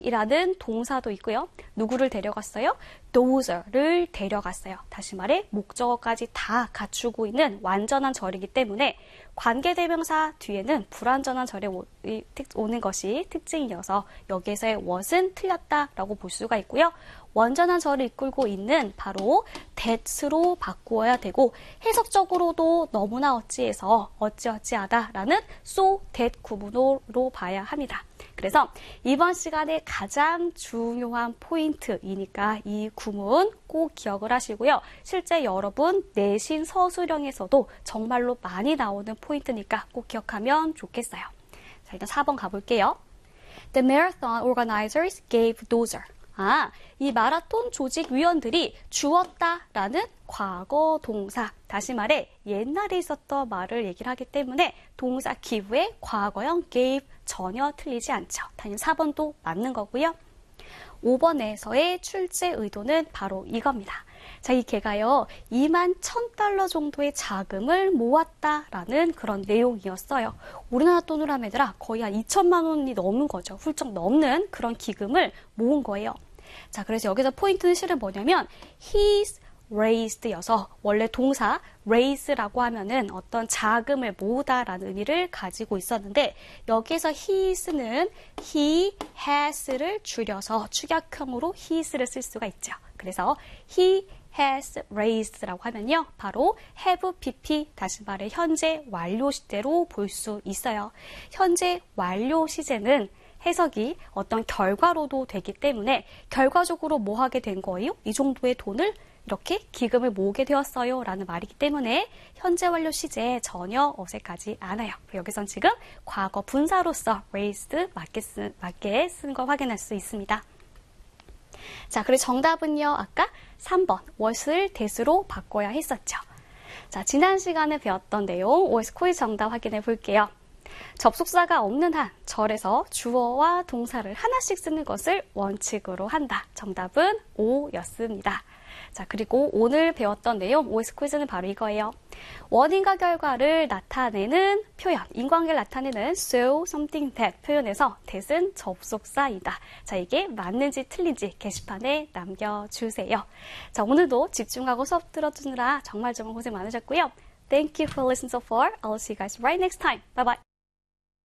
이라는 동사도 있고요. 누구를 데려갔어요? dose를 데려갔어요. 다시 말해 목적어까지 다 갖추고 있는 완전한 절이기 때문에 관계대명사 뒤에는 불완전한 절이 오는 것이 특징이어서 여기에서의 what은 틀렸다라고 볼 수가 있고요. 완전한 절을 이끌고 있는 바로 that으로 바꾸어야 되고 해석적으로도 너무나 어찌해서 어찌어찌하다라는 so, that 구문으로 봐야 합니다. 그래서 이번 시간에 가장 중요한 포인트이니까 이 구문 꼭 기억을 하시고요. 실제 여러분 내신 서술형에서도 정말로 많이 나오는 포인트니까 꼭 기억하면 좋겠어요. 자, 일단 4번 가볼게요. The marathon organizers gave dozer. 이 마라톤 조직 위원들이 주었다라는 과거 동사. 다시 말해 옛날에 있었던 말을 얘기를 하기 때문에 동사 give의 과거형 gave 전혀 틀리지 않죠. 당연히 4번도 맞는 거고요. 5번에서의 출제 의도는 바로 이겁니다. 자, 이 개가요 21,000달러 정도의 자금을 모았다라는 그런 내용이었어요. 우리나라 돈으로 하면 얘들아 거의 한 2천만 원이 넘은 거죠. 훌쩍 넘는 그런 기금을 모은 거예요. 자, 그래서 여기서 포인트는 실은 뭐냐면 he's raised여서 원래 동사 raise라고 하면은 어떤 자금을 모으다라는 의미를 가지고 있었는데 여기에서 he's는 he has를 줄여서 축약형으로 his를 쓸 수가 있죠. 그래서 he has raised라고 하면요. 바로 have pp 다시 말해 현재 완료 시제로 볼 수 있어요. 현재 완료 시제는 해석이 어떤 결과로도 되기 때문에 결과적으로 뭐 하게 된 거예요? 이 정도의 돈을 이렇게 기금을 모으게 되었어요 라는 말이기 때문에 현재 완료 시제에 전혀 어색하지 않아요. 여기선 지금 과거 분사로서 raised 맞게 쓴 거 확인할 수 있습니다. 자, 그리고 정답은요. 아까 3번 what을 that으로 바꿔야 했었죠. 자, 지난 시간에 배웠던 내용 OS 퀴즈 정답 확인해 볼게요. 접속사가 없는 한 절에서 주어와 동사를 하나씩 쓰는 것을 원칙으로 한다. 정답은 O였습니다. 자, 그리고 오늘 배웠던 내용 OS 퀴즈는 바로 이거예요. 원인과 결과를 나타내는 표현, 인과관계를 나타내는 so, something, that 표현에서 that은 접속사이다. 자, 이게 맞는지 틀린지 게시판에 남겨주세요. 자, 오늘도 집중하고 수업 들어주느라 정말 고생 많으셨고요. Thank you for listening so far. I'll see you guys right next time. Bye bye.